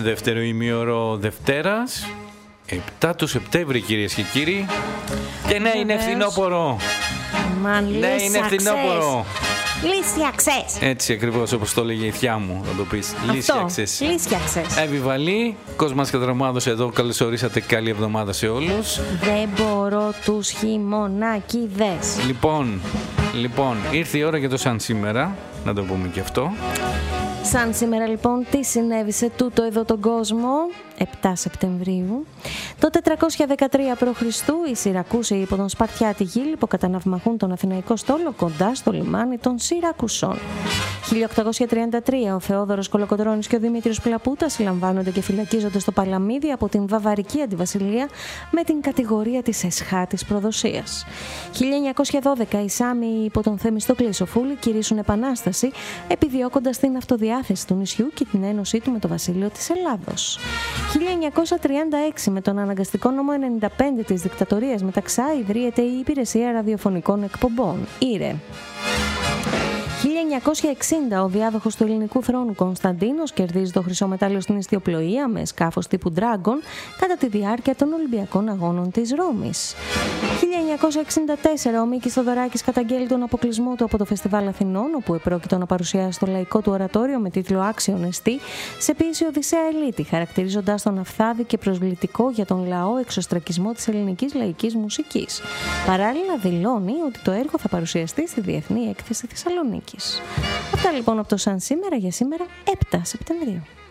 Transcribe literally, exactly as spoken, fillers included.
δεύτερο ημίωρο Δευτέρας, επτά του Σεπτέμβρη, κυρίες και κύριοι. Και ναι, είναι φθινόπωρο. Μαν, Ναι, είναι φθινόπωρο. Λύσιαξες. Έτσι ακριβώς όπως το έλεγε η θιά μου, θα το πεις. Λύσιαξες. Λύσιαξες. Εβιβαλή, Κόσμας Κατραμάδος εδώ, καλώς ορίσατε, καλή εβδομάδα σε όλους. Δεν μπορώ τους χειμωνάκιδες. Λοιπόν, λοιπόν, ήρθε η ώρα για το σαν σήμερα, να το πούμε και αυτό. Σαν σήμερα λοιπόν, τι συνέβη σε τούτο εδώ τον κόσμο? επτά Σεπτεμβρίου. Το τετρακόσια δεκατρία π.Χ. οι Σιρακούσοι υπό τον Σπαρτιάτη Γίλ υποκαταναυμαχούν τον Αθηναϊκό στόλο κοντά στο λιμάνι των Σιρακουσών. χίλια οκτακόσια τριάντα τρία ο Θεόδωρος Κολοκοντρώνης και ο Δημήτριος Πλαπούτας συλλαμβάνονται και φυλακίζονται στο Παλαμίδι από την Βαβαρική Αντιβασιλεία με την κατηγορία της εσχάτης προδοσίας. χίλια εννιακόσια δώδεκα οι Σάμοι υπό τον Θεμιστόκλη Ισοφούλη κηρύσσουν επανάσταση επιδιώκοντας την αυτοδιάθεση του νησιού και την ένωσή του με το βασίλειο της Ελλάδος. χίλια εννιακόσια τριάντα έξι με τον αναγκαστικό νόμο ενενήντα πέντε της δικτατορίας μεταξά ιδρύεται η Υπηρεσία Ραδιοφωνικών Εκπομπών, ΙΡΕ. χίλια εννιακόσια εξήντα ο διάδοχος του ελληνικού θρόνου Κωνσταντίνος κερδίζει το χρυσό μετάλλιο στην ιστιοπλοεία με σκάφος τύπου Dragon κατά τη διάρκεια των Ολυμπιακών Αγώνων της Ρώμης. χίλια εννιακόσια εξήντα τέσσερα ο Μίκης Θοδωράκης καταγγέλει τον αποκλεισμό του από το Φεστιβάλ Αθηνών, όπου επρόκειτο να παρουσιάσει το λαϊκό του ορατόριο με τίτλο Άξιον εστί σε ποίηση Οδυσσέα Ελίτη, χαρακτηρίζοντας τον αυθάδη και προσβλητικό για τον λαό εξωστρακισμό της ελληνικής λαϊκής μουσικής. Παράλληλα δηλώνει ότι το έργο θα παρουσιαστεί στη Διεθνή Έκθεση Θεσσαλονίκης. Αυτά λοιπόν από το σαν σήμερα για σήμερα επτά Σεπτεμβρίου.